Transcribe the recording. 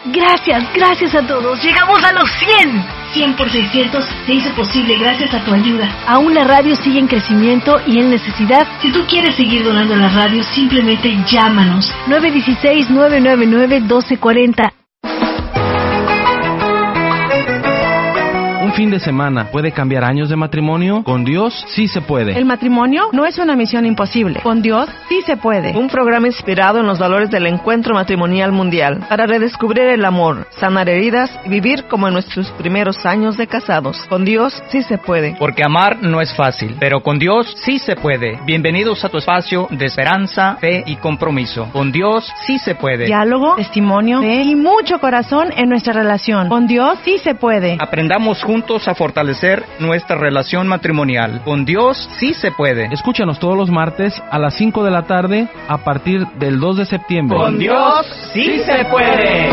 Gracias a todos. Llegamos a los 100. 100 por 600 se hizo posible gracias a tu ayuda. Aún la radio sigue en crecimiento y en necesidad. Si tú quieres seguir donando a la radio, simplemente llámanos. 916-999-1240. ¿Un fin de semana puede cambiar años de matrimonio? Con Dios sí se puede. El matrimonio no es una misión imposible. Con Dios sí se puede. Un programa inspirado en los valores del encuentro matrimonial mundial para redescubrir el amor, sanar heridas y vivir como en nuestros primeros años de casados. Con Dios sí se puede. Porque amar no es fácil, pero con Dios sí se puede. Bienvenidos a tu espacio de esperanza, fe y compromiso. Con Dios sí se puede. Diálogo, testimonio, fe y mucho corazón en nuestra relación. Con Dios sí se puede. Aprendamos juntos a fortalecer nuestra relación matrimonial. Con Dios sí se puede. Escúchanos todos los martes a las 5 de la tarde a partir del 2 de septiembre. Con Dios sí se puede.